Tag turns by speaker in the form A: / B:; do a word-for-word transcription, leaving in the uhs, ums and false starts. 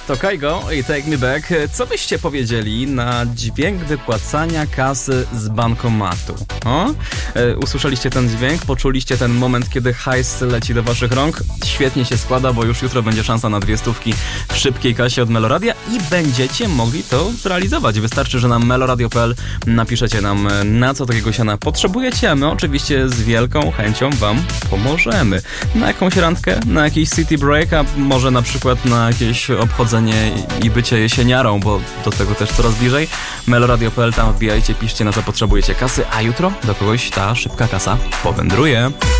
A: to Kaigo i Take Me Back. Co byście powiedzieli na dźwięk wypłacania kasy z bankomatu? O? E, usłyszeliście ten dźwięk? Poczuliście ten moment, kiedy hajs leci do waszych rąk? Świetnie się składa, bo już jutro będzie szansa na dwie stówki w szybkiej kasie od Meloradia i będziecie mogli to zrealizować. Wystarczy, że na meloradio kropka p l napiszecie nam, na co takiego siana potrzebujecie, a my oczywiście z wielką chęcią wam pomożemy. Na jakąś randkę? Na jakiś city break? A może na przykład na jakieś obchodzenie i bycie jesieniarą, bo do tego też coraz bliżej. meloradio kropka p l, tam wbijajcie, piszcie, na co potrzebujecie kasy, a jutro do kogoś ta szybka kasa powędruje.